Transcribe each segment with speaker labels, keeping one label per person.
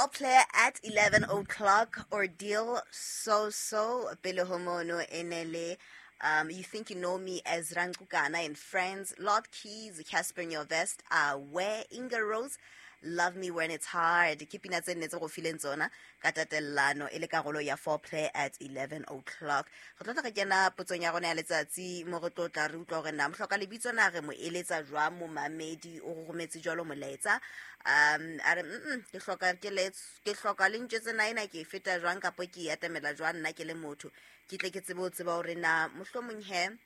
Speaker 1: Foreplay at 11 o'clock. Ordeal so pele homono enele. You think you know me as Rankukana and Friends. Lord Keys, Casper in your vest. Where Inga Rose. Love me when it's hard. Keeping us in the feeling zona. Katatelano ele karolo ya Foreplay at 11 o'clock. Go tla kena potso ya rona ya letsatsi mo go tlotla re utlwa gore na mhloka lebitso na re mo eletsa jwa mo mamedi o go gometse jalo moletsa. Are ke hloka le ntse naina ke feta jwang kapo ke yatamela jwa nna ke le motho ke tle ke tsebo tseba hore na mohlomong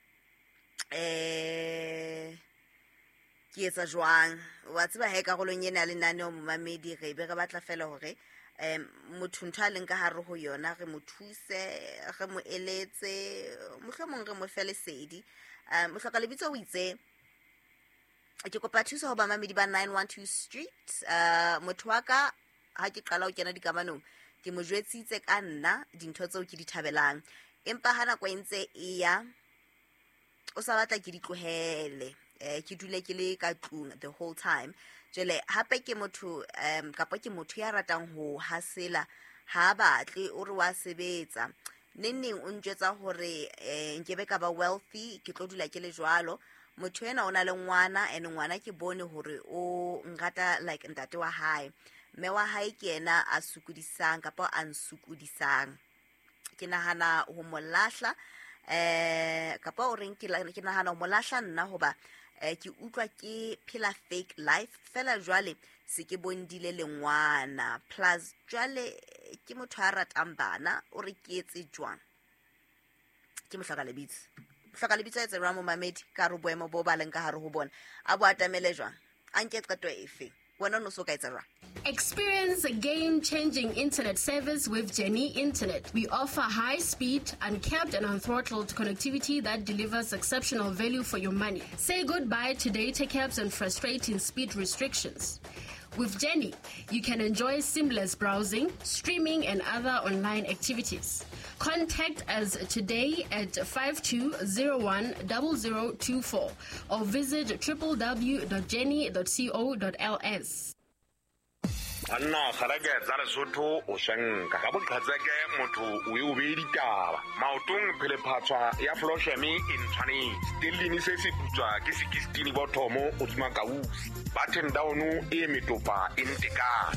Speaker 1: ke etsa jwang wa tseba he ka golong yena le nane o momamedi re be re batla fela hore motho ntho a leng ka hare ho yona re mo thuse re mo eletse mohlomong re mo fele sedi mo hloka lebitso o itse ke kopa thuso ho ba mamedi ba 912 Street motho wa ka ha ke qala ho kena dikamanong ke mo jwetsitse ka nna dintho tseo ke di thabelang empa hana kwa ntse e ya o sa batla ke di tlohele ke dule ke le ka tlung the whole time jele hape ke motho kapa ke motho ya ratang ho hasela ha batle o re wa sebetsa nenneng o ntjwetsa hore nkebe ka ba wealthy ke tlo dula ke le jwalo motho ena o na le ngwana ene ngwana ke bone hore o ngata like ntate wa hae mme wa hae ke ena a sukudisang kapa a nsukudisang ke nahana ho molahla kapa o reng ke nahana ho molahla nna hoba ke utlwa ke phela fake life fela jwale se ke bondile le ngwana plus jwale ke motho a ratang bana o re ke etse jwang ke mohloka lebitso etse ramo mamedi ka re boemo bo baleng ka hare ho bona a bo atamele jwang anke qeto efe wena no so ka etsa jwang.
Speaker 2: Experience a game-changing internet service with Jenny Internet. We offer high-speed, uncapped and unthrottled connectivity that delivers exceptional value for your money. Say goodbye to data caps and frustrating speed restrictions. With Jenny, you can enjoy seamless browsing, streaming, and other online activities. Contact us today at 5201-0024 or visit www.jenny.co.ls.
Speaker 3: Anna khalage zala sotho o shanka ka botlhatseke motho o e o be ditaba maotong phele phatswa ya floshemi intshani stilini se se putswa ke 16 bothomo o tsima ka usi button down e metopa intika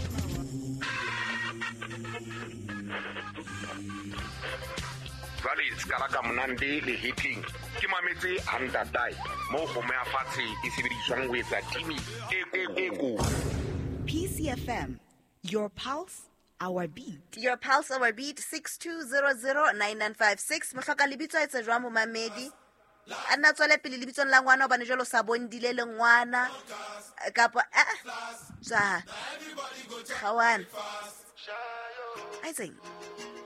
Speaker 3: vale skala ka monande le hitting ke mametse handa type mo go me afatse e sebediswang ho etsa timi eko
Speaker 4: PCFM, your pulse, our beat.
Speaker 1: Your pulse, our beat, 62009956. Mohloka lebitso etsa jwang mo mamedi? Anna tswele pele lebitso la ngwana ba ne jalo sa bondile le ngwana kapa ja. Khawan. I think